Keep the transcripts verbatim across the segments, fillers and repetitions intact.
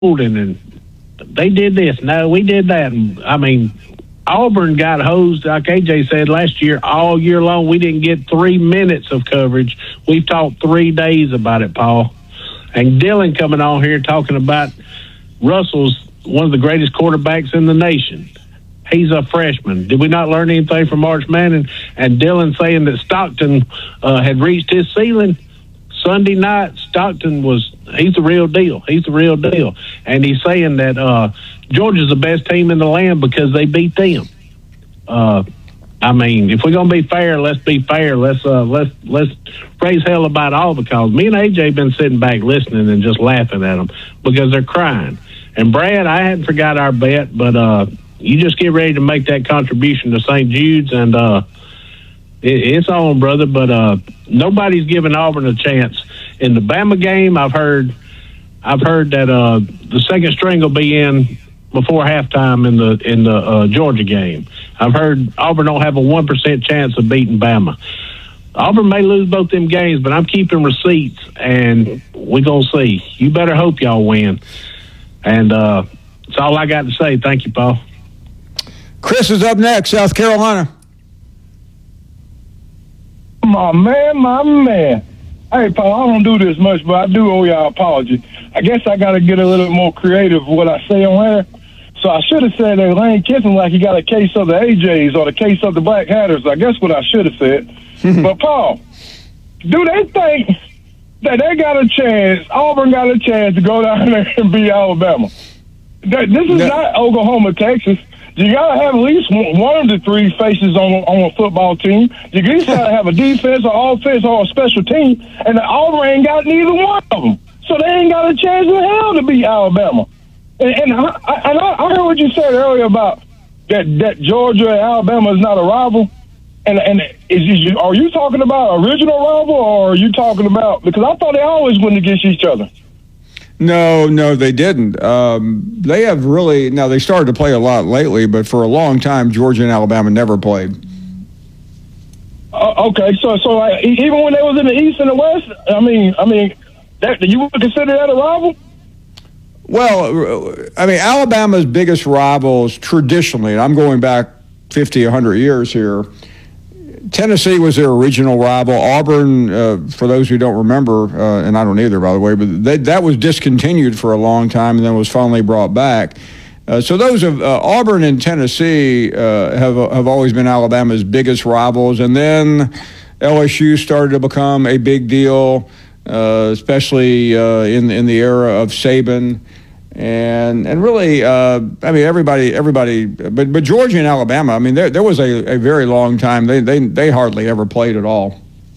holding and they did this. No, we did that. And, I mean, Auburn got hosed, like A J said, last year, all year long. We didn't get three minutes of coverage. We've talked three days about it, Paul. And Dylan coming on here talking about Russell's one of the greatest quarterbacks in the nation. He's a freshman. Did we not learn anything from March Manning? And Dylan saying that Stockton uh, had reached his ceiling Sunday night. Stockton was, he's the real deal. He's the real deal. And he's saying that uh, Georgia's the best team in the land because they beat them. Uh, I mean, if we're gonna be fair, let's be fair. Let's uh, let's let's raise hell about all the calls. Me and A J been sitting back listening and just laughing at them because they're crying. And Brad, I hadn't forgot our bet, but uh, you just get ready to make that contribution to Saint Jude's, and uh, it, it's on, brother. But uh, nobody's giving Auburn a chance in the Bama game. I've heard, I've heard that uh, the second string will be in before halftime in the in the uh, Georgia game. I've heard Auburn don't have a one percent chance of beating Bama. Auburn may lose both them games, but I'm keeping receipts, and we're gonna see. You better hope y'all win. And uh, that's all I got to say. Thank you, Paul. Chris is up next, South Carolina. My man, my man. Hey, Paul, I don't do this much, but I do owe y'all an apology. I guess I got to get a little more creative with what I say on air. So I should have said that Lane Kiffin like he got a case of the A Js or the case of the Black Hatters. I guess what I should have said. But, Paul, do they think that they got a chance, Auburn got a chance to go down there and beat Alabama? That, this is no. not Oklahoma, Texas. You got to have at least one of the three faces on, on a football team. You at least got to have a defense or offense or a special team, and the Auburn ain't got neither one of them. So they ain't got a chance in hell to beat Alabama. And, and, I, I, and I, I heard what you said earlier about that, that Georgia and Alabama is not a rival. And and is you, are you talking about original rival, or are you talking about, because I thought they always went against each other? No, no, they didn't. Um, they have really, now they started to play a lot lately, but for a long time, Georgia and Alabama never played. Uh, okay, so so uh, even when they was in the East and the West, I mean, I mean, that, you would consider that a rival? Well, I mean, Alabama's biggest rivals traditionally, and I'm going back fifty, one hundred years here, Tennessee was their original rival. Auburn, uh, for those who don't remember, uh, and I don't either, by the way, but they, that was discontinued for a long time and then was finally brought back. Uh, so those of uh, Auburn and Tennessee uh, have have always been Alabama's biggest rivals. And then L S U started to become a big deal, uh, especially uh, in in the era of Saban. And and really, uh, I mean, everybody, everybody, but but Georgia and Alabama, I mean, there there was a, a very long time they, they they hardly ever played at all.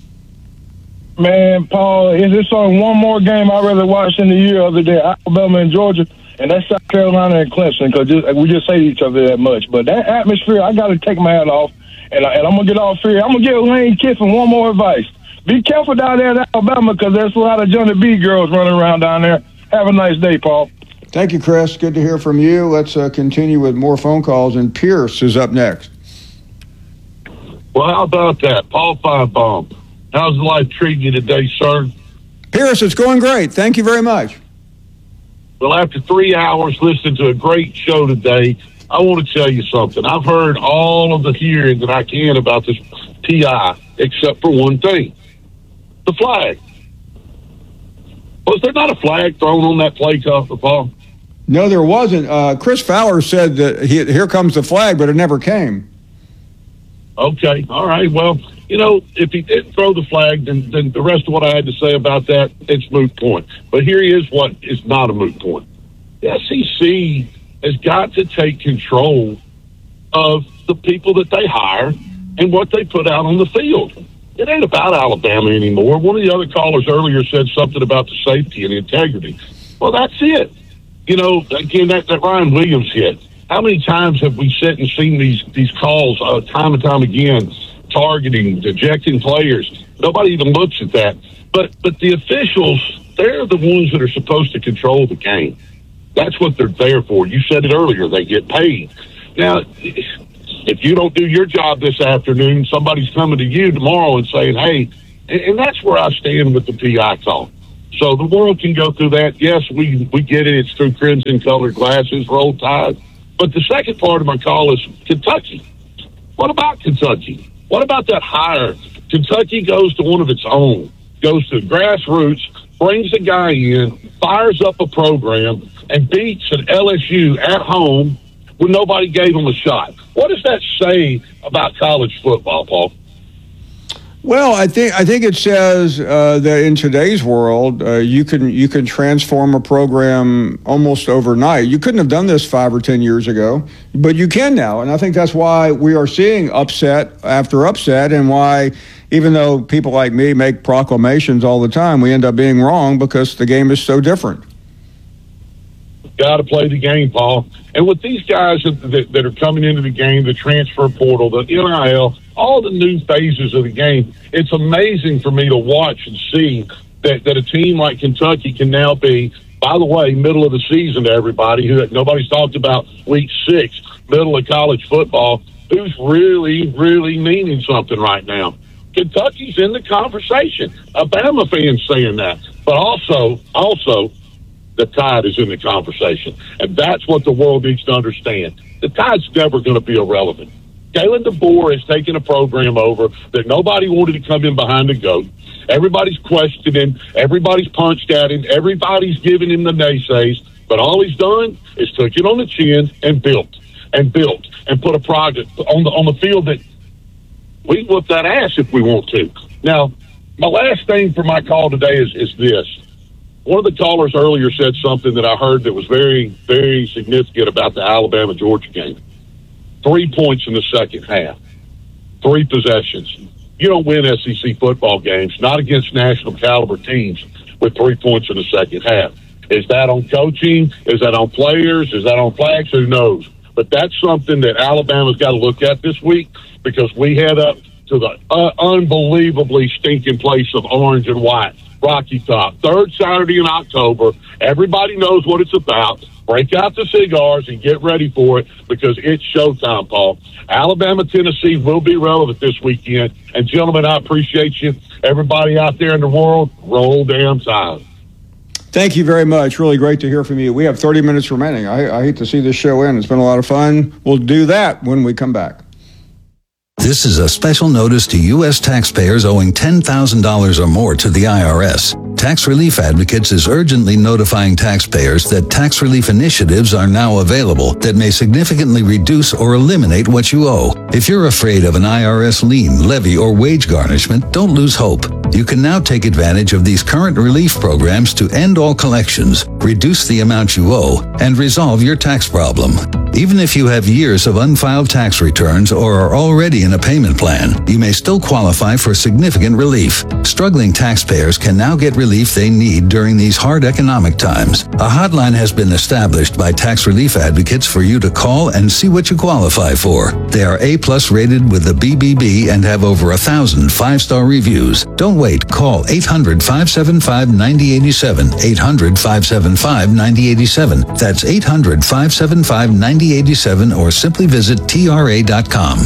Man, Paul, is this on one more game I rather watch in the year other than Alabama and Georgia, and that's South Carolina and Clemson, because we just say to each other that much. But that atmosphere, I got to take my hat off, and, I, and I'm gonna get off here. I'm gonna give Lane Kiffin one more advice: be careful down there in Alabama, because there's a lot of Johnny B girls running around down there. Have a nice day, Paul. Thank you, Chris. Good to hear from you. Let's uh, continue with more phone calls, and Pierce is up next. Well, how about that? Paul Finebaum, how's life treating you today, sir? Pierce, it's going great. Thank you very much. Well, after three hours listening to a great show today, I want to tell you something. I've heard all of the hearing that I can about this P I, except for one thing, the flag. Was there not a flag thrown on that play, Paul? No, there wasn't. Uh, Chris Fowler said that he, here comes the flag, but it never came. Okay, all right. Well, you know, if he didn't throw the flag, then, then the rest of what I had to say about that, it's moot point. But here is what is not a moot point. The S E C has got to take control of the people that they hire and what they put out on the field. It ain't about Alabama anymore. One of the other callers earlier said something about the safety and integrity. Well, that's it. You know, again, that, that Ryan Williams hit. How many times have we sat and seen these these calls uh, time and time again, targeting, ejecting players? Nobody even looks at that. But but the officials, they're the ones that are supposed to control the game. That's what they're there for. You said it earlier. They get paid. Now, if you don't do your job this afternoon, somebody's coming to you tomorrow and saying, hey, and, and that's where I stand with the P I call. So the world can go through that. Yes, we, we get it. It's through crimson-colored glasses, Roll Tide. But the second part of my call is Kentucky. What about Kentucky? What about that hire? Kentucky goes to one of its own, goes to grassroots, brings a guy in, fires up a program, and beats an L S U at home when nobody gave him a shot. What does that say about college football, Paul? Well, I think I think it says uh, that in today's world, uh, you can you can transform a program almost overnight. You couldn't have done this five or ten years ago, but you can now, and I think that's why we are seeing upset after upset, and why even though people like me make proclamations all the time, we end up being wrong because the game is so different. Got to play the game, Paul. And with these guys that, that are coming into the game, the transfer portal, the N I L, all the new phases of the game, it's amazing for me to watch and see that, that a team like Kentucky can now be, by the way, middle of the season to everybody, who nobody's talked about week six, middle of college football, who's really, really meaning something right now. Kentucky's in the conversation. Alabama fans saying that. But also, also, the Tide is in the conversation. And that's what the world needs to understand. The Tide's never going to be irrelevant. Kalen DeBoer has taken a program over that nobody wanted to come in behind the goat. Everybody's questioning. Everybody's punched at him. Everybody's giving him the naysays. But all he's done is took it on the chin and built and built and put a project on the on the field that we can whoop that ass if we want to. Now, my last thing for my call today is, is this. One of the callers earlier said something that I heard that was very, very significant about the Alabama-Georgia game. Three points in the second half. Three possessions. You don't win S E C football games, not against national caliber teams, with three points in the second half. Is that on coaching? Is that on players? Is that on flags? Who knows? But that's something that Alabama's got to look at this week, because we head up to the uh, unbelievably stinking place of orange and white. Rocky Top, third Saturday in October. Everybody knows what it's about. Break out the cigars and get ready for it, because it's showtime, Paul. Alabama, Tennessee will be relevant this weekend. And, gentlemen, I appreciate you. Everybody out there in the world, roll damn Tide. Thank you very much. Really great to hear from you. We have thirty minutes remaining. I, I hate to see this show end. It's been a lot of fun. We'll do that when we come back. This is a special notice to U S taxpayers owing ten thousand dollars or more to the I R S. Tax Relief Advocates is urgently notifying taxpayers that tax relief initiatives are now available that may significantly reduce or eliminate what you owe. If you're afraid of an I R S lien, levy, or wage garnishment, don't lose hope. You can now take advantage of these current relief programs to end all collections, reduce the amount you owe, and resolve your tax problem. Even if you have years of unfiled tax returns or are already in a payment plan, you may still qualify for significant relief. Struggling taxpayers can now get relief they need during these hard economic times. A hotline has been established by Tax Relief Advocates for you to call and see what you qualify for. They are A-plus rated with the B B B and have over a thousand five-star reviews. Don't wait. Call eight hundred, five seven five, nine zero eight seven, eight hundred, five seven five, nine zero eight seven. That's eight hundred, five seven five, nine zero eight seven, or simply visit T R A dot com.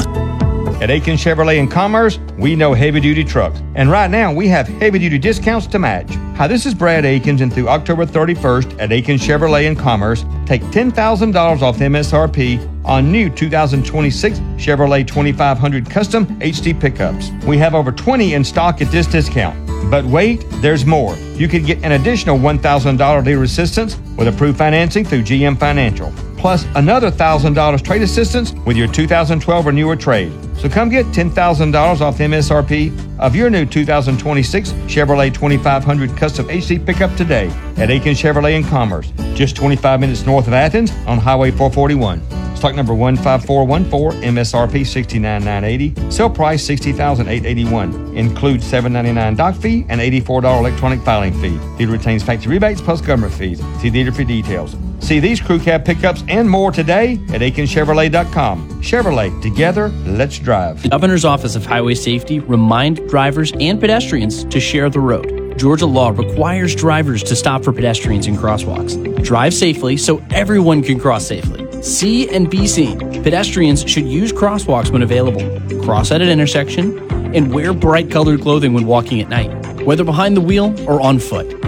At Aikens Chevrolet in Commerce, we know heavy-duty trucks. And right now, we have heavy-duty discounts to match. Hi, this is Brad Aikens, and through October thirty-first at Aikens Chevrolet in Commerce, take ten thousand dollars off M S R P on new two thousand twenty-six Chevrolet twenty-five hundred Custom H D pickups. We have over twenty in stock at this discount. But wait, there's more. You can get an additional one thousand dollars dealer assistance with approved financing through G M Financial, plus another one thousand dollars trade assistance with your two thousand twelve or newer trade. So come get ten thousand dollars off M S R P of your new two thousand twenty-six Chevrolet twenty-five hundred Custom H D pickup today at Aikens Chevrolet in Commerce, just twenty-five minutes north of Athens on Highway four forty-one. Stock number one five four one four, M S R P sixty-nine thousand nine hundred eighty dollars, sale price sixty thousand eight hundred eighty-one dollars. Includes seven dollars and ninety-nine cents dock fee and eighty-four dollars electronic filing fee. Dealer retains factory rebates plus government fees. See dealer for details. See these crew cab pickups and more today at Aikens Chevrolet dot com. Chevrolet, together, let's drive. The Governor's Office of Highway Safety remind drivers and pedestrians to share the road. Georgia law requires drivers to stop for pedestrians in crosswalks. Drive safely so everyone can cross safely. See and be seen. Pedestrians should use crosswalks when available, cross at an intersection, and wear bright colored clothing when walking at night, whether behind the wheel or on foot.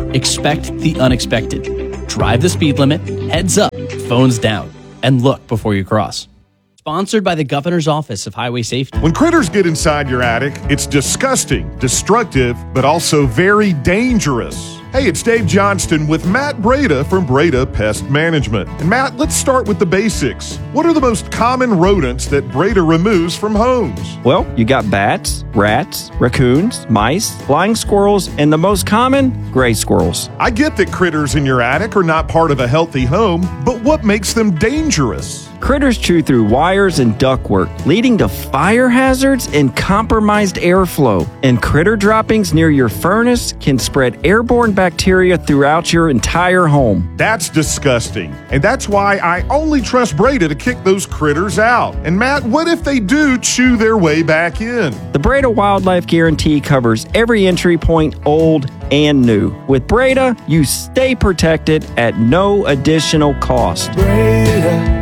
Expect the unexpected. Drive the speed limit, heads up, phones down, and look before you cross. Sponsored by the Governor's Office of Highway Safety. When critters get inside your attic, it's disgusting, destructive, but also very dangerous. Hey, it's Dave Johnston with Matt Breda from Breda Pest Management. And Matt, let's start with the basics. What are the most common rodents that Breda removes from homes? Well, you got bats, rats, raccoons, mice, flying squirrels, and the most common, gray squirrels. I get that critters in your attic are not part of a healthy home, but what makes them dangerous? Critters chew through wires and ductwork, leading to fire hazards and compromised airflow. And critter droppings near your furnace can spread airborne bacteria throughout your entire home. That's disgusting. And that's why I only trust Breda to kick those critters out. And Matt, what if they do chew their way back in? The Breda Wildlife Guarantee covers every entry point, old and new. With Breda, you stay protected at no additional cost. Breda.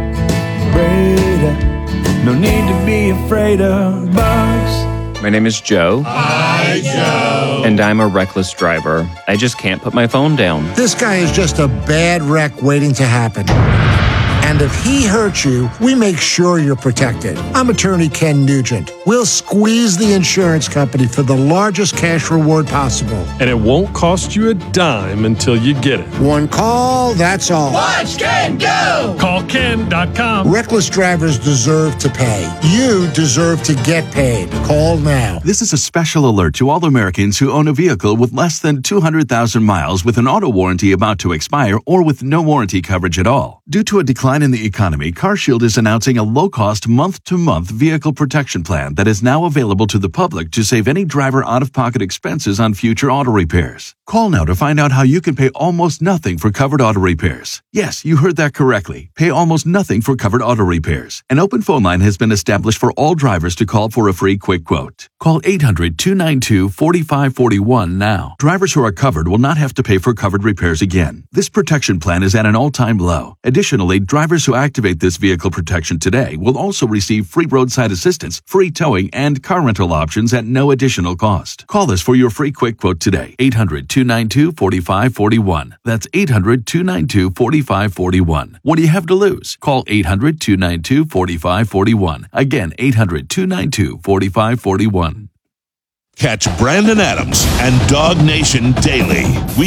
Breda, no need to be afraid of bugs. My name is Joe. Hi, Joe. And I'm a reckless driver. I just can't put my phone down. This guy is just a bad wreck waiting to happen. And if he hurts you, we make sure you're protected. I'm attorney Ken Nugent. We'll squeeze the insurance company for the largest cash reward possible. And it won't cost you a dime until you get it. One call, that's all. Watch Ken go! Call Ken dot com. Reckless drivers deserve to pay. You deserve to get paid. Call now. This is a special alert to all Americans who own a vehicle with less than two hundred thousand miles with an auto warranty about to expire or with no warranty coverage at all. Due to a decline in the economy, CarShield is announcing a low-cost month-to-month vehicle protection plan that is now available to the public to save any driver out-of-pocket expenses on future auto repairs. Call now to find out how you can pay almost nothing for covered auto repairs. Yes, you heard that correctly. Pay almost nothing for covered auto repairs. An open phone line has been established for all drivers to call for a free quick quote. Call eight hundred, two nine two, four five four one now. Drivers who are covered will not have to pay for covered repairs again. This protection plan is at an all-time low. Additionally, drivers who activate this vehicle protection today will also receive free roadside assistance, free towing, and car rental options at no additional cost. Call us for your free quick quote today. eight hundred, two nine two, four five four one. That's eight hundred, two nine two, four five four one. What do you have to lose? Call eight hundred, two nine two, four five four one. Again, eight hundred, two nine two, four five four one. Catch Brandon Adams and Dog Nation daily,